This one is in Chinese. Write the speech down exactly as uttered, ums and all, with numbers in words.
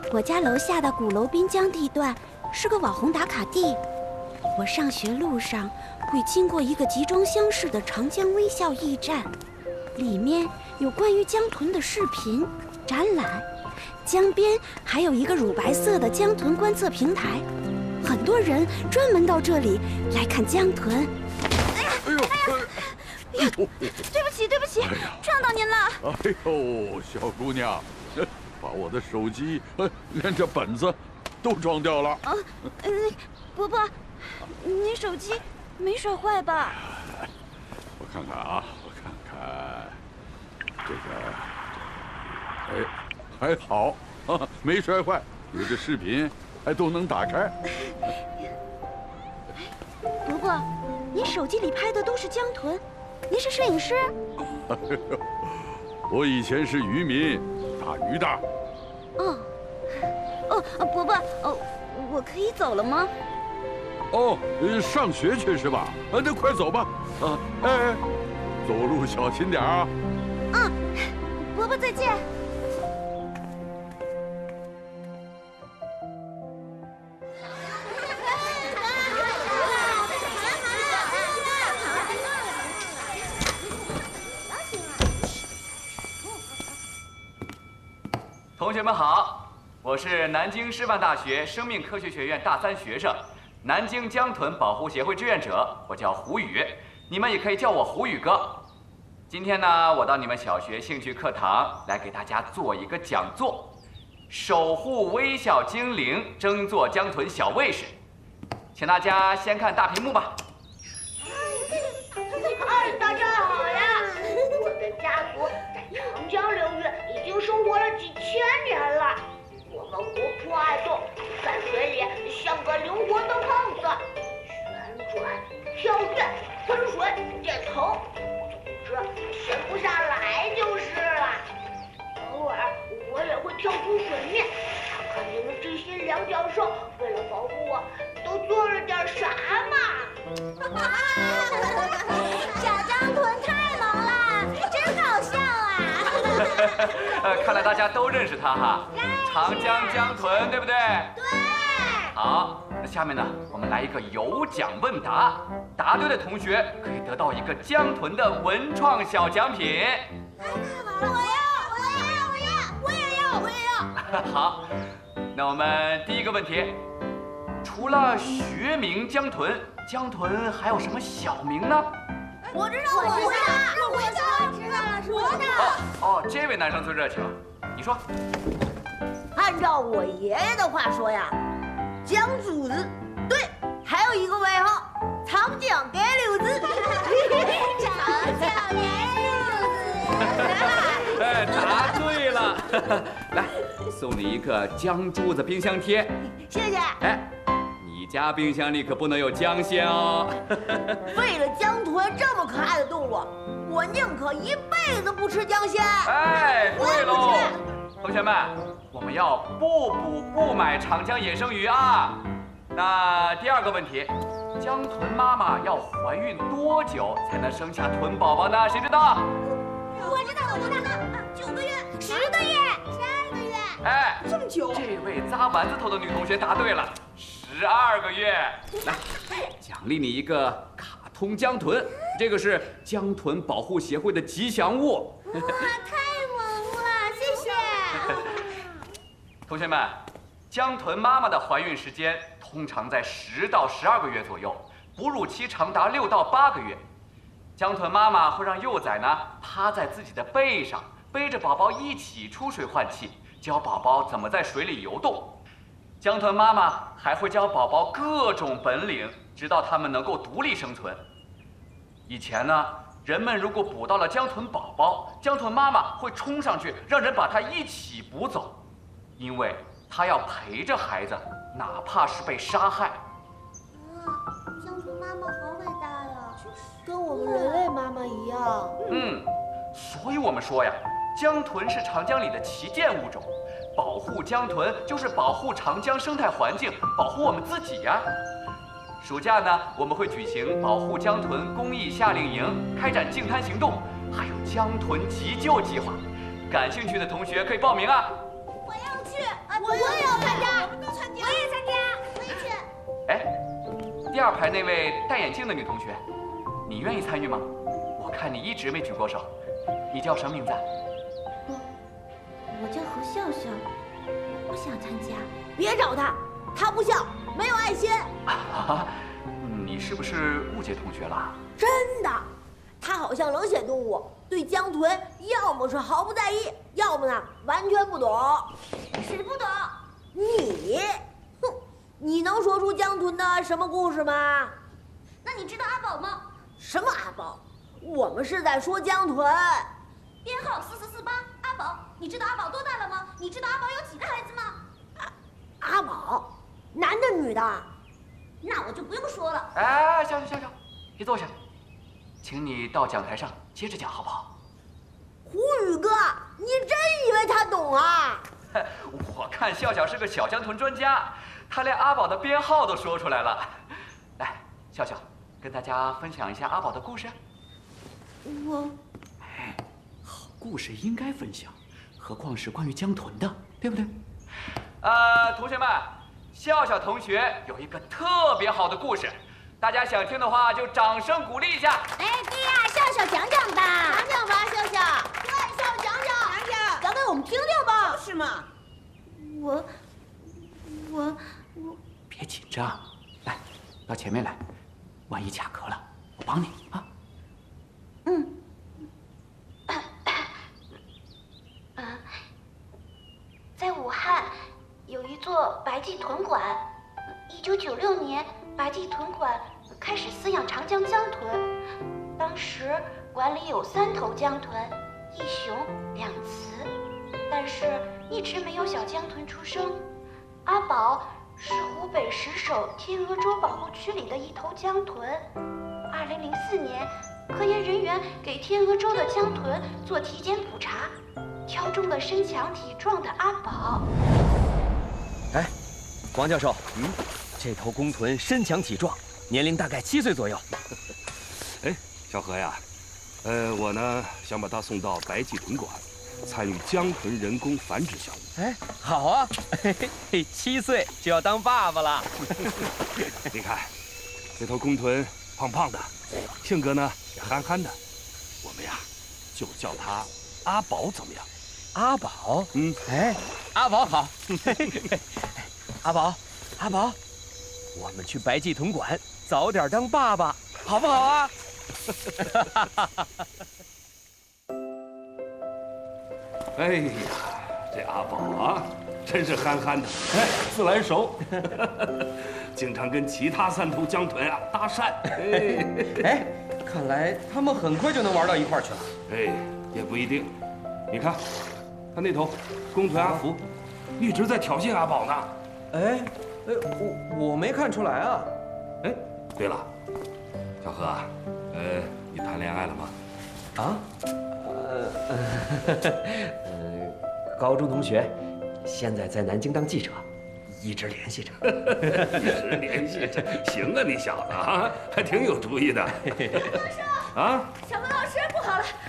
我家楼下的鼓楼滨江地段是个网红打卡地。我上学路上会经过一个集装箱式的长江微笑驿站，里面有关于江豚的视频展览，江边还有一个乳白色的江豚观测平台，很多人专门到这里来看江豚。哎呀，哎呦，哎呀，对不起，对不起，撞到您了。 哎呦，小姑娘，把我的手机连这本子都撞掉了。 啊，呃，伯伯，您手机没摔坏吧？ 我看看啊，我看看，这个，哎，还好啊，没摔坏，有这视频还都能打开。 伯伯，您手机里拍的都是江豚，您是摄影师？ 哎呦，我以前是渔民，打鱼的。 哦，哦，伯伯，哦，我可以走了吗？ 哦，上学去是吧？啊，那快走吧。啊，哎，走路小心点啊。 嗯，伯伯再见。 同学们好，我是南京师范大学生命科学学院大三学生，南京江豚保护协会志愿者，我叫胡宇，你们也可以叫我胡宇哥。今天呢，我到你们小学兴趣课堂来给大家做一个讲座，守护微笑精灵，争做江豚小卫士。请大家先看大屏幕吧。 嗨，大家好呀！我的家族在长江流域已经生活了几千年了。我们活泼爱动，在水里像个灵活的胖子，旋转、跳跃、喷水、点头，总之闲不下来就是了。偶尔我也会跳出水面，看看你们这些两脚兽为了保护我都做了点啥嘛。 小江豚太萌了，真搞笑啊！ 呃，看来大家都认识它哈，长江江豚，对不对？ 对。 好，那下面呢，我们来一个有奖问答，答对的同学可以得到一个江豚的文创小奖品。 太好了！我要，我要，我要，我也要，我也要。 好，那我们第一个问题，除了学名江豚，江豚还有什么小名呢？ 我知道，我知道，我知道，知道了，知道了。 哦，这位男生最热情，你说。 按照我爷爷的话说呀，江主子，对，还有一个外号，长江街溜子。 长江街溜子。 哎，答对了。来，送你一个江珠子冰箱贴。 谢谢。 哎。你家冰箱里可不能有江鲜哦！ 为了江豚这么可爱的动物，我宁可一辈子不吃江鲜。 哎，对喽！同学们，我们要不捕不买长江野生鱼啊！那第二个问题，江豚妈妈要怀孕多久才能生下豚宝宝呢？谁知道？ 我知道，我知道，九个月、十个月、十二个月。 哎， 这么久？ 这位扎丸子头的女同学答对了。十二个月，来，奖励你一个卡通江豚，这个是江豚保护协会的吉祥物。 哇，太萌了，谢谢。 同学们，江豚妈妈的怀孕时间通常在十到十二个月左右，哺乳期长达六到八个月。江豚妈妈会让幼崽呢趴在自己的背上，背着宝宝一起出水换气，教宝宝怎么在水里游动。江豚妈妈还会教宝宝各种本领，直到它们能够独立生存。以前呢，人们如果捕到了江豚宝宝，江豚妈妈会冲上去，让人把它一起捕走，因为她要陪着孩子，哪怕是被杀害。 啊，江豚妈妈好伟大呀， 跟我们人类妈妈一样。 嗯，所以我们说呀，江豚是长江里的旗舰物种。保护江豚就是保护长江生态环境，保护我们自己呀。暑假呢，我们会举行保护江豚公益夏令营，开展净滩行动，还有江豚急救计划。感兴趣的同学可以报名啊。 我要去，我我也要参加，我们都参加，我也参加，我也去。 哎，第二排那位戴眼镜的女同学，你愿意参与吗？我看你一直没举过手，你叫什么名字？ 我我叫何笑笑，我想参加。 别找他，他不孝，没有爱心。 啊，你是不是误解同学了？ 真的，他好像冷血动物，对江豚要么是毫不在意，要么呢完全不懂。 谁不懂？ 你，哼，你能说出江豚的什么故事吗？ 那你知道阿宝吗？ 什么阿宝？我们是在说江豚。 编号四四四八，阿宝。你知道阿宝多大了吗？你知道阿宝有几个孩子吗？ 阿宝，男的女的？ 那我就不用说了。 哎，笑笑笑笑，别坐下，请你到讲台上接着讲好不好？ 胡宇哥，你真以为他懂啊？ 我看笑笑是个小江豚专家，他连阿宝的编号都说出来了。来，笑笑，跟大家分享一下阿宝的故事。 我， 哎，好故事应该分享，何况是关于江豚的，对不对？呃，同学们，笑笑同学有一个特别好的故事，大家想听的话就掌声鼓励一下。 哎，对呀，笑笑讲讲吧， 讲讲吧，笑笑。 对，笑笑讲讲， 讲讲，讲给我们听听吧。 是吗？我，我，我， 别紧张，来，到前面来，万一卡壳了，我帮你啊。 嗯。 嗯，在武汉有一座白暨豚馆，一九九六年，白暨豚馆开始饲养长江江豚。当时馆里有三头江豚，一雄两雌，但是一直没有小江豚出生。阿宝是湖北石首天鹅洲保护区里的一头江豚。二零零四年，科研人员给天鹅洲的江豚做体检普查，挑中了身强体壮的阿宝。 哎，王教授，嗯，这头公豚身强体壮，年龄大概七岁左右。 哎，小何呀，呃，我呢想把它送到白暨豚馆，参与江豚人工繁殖项目。 哎，好啊，嘿嘿嘿，七岁就要当爸爸了。 你看，这头公豚胖胖的，性格呢也憨憨的，我们呀就叫它阿宝，怎么样？ 阿宝， 嗯， 哎，阿宝好。嘿嘿嘿阿宝，阿宝，我们去白暨豚馆早点当爸爸，好不好啊？ 哎呀，这阿宝啊，真是憨憨的，哎，自来熟，经常跟其他三头江豚啊搭讪。哎， 哎，看来他们很快就能玩到一块儿去了。 哎，也不一定。你看，他那头公豚阿福，一直在挑衅阿宝呢。 哎，哎，我我没看出来啊。 哎，对了，小何啊，呃，你谈恋爱了吗？ 啊？呃，呃，高中同学，现在在南京当记者，一直联系着。 一直联系着，行啊，你小子啊，还挺有主意的。 教授， 啊？ 小文老师，不好了，